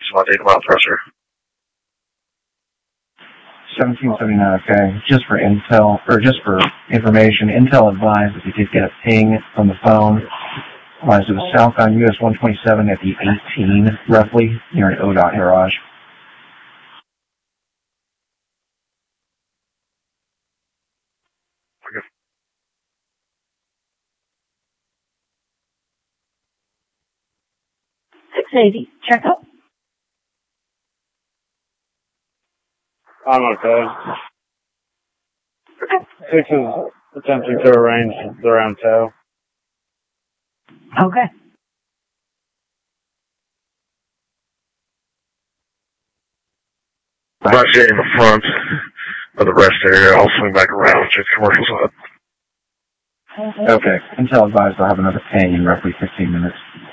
my data mile pressure. 1779, okay. Just for intel, or just for information, Intel advised that you did get a ping from the phone. It was southbound US 127 at the 18, roughly, near an ODOT garage. Okay. 680, check up. I'm okay. Okay. 6 is attempting to arrange the round tow. Okay. I'm actually in the front of the rest area. I'll swing back around, check the commercial side. Okay. Intel advised they'll have another ping in roughly 15 minutes.